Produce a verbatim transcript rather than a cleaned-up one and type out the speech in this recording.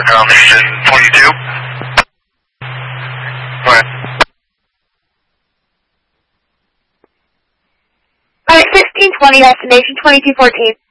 ground engine twenty-two. Go ahead. Alright, sixteen twenty, destination twenty-two fourteen.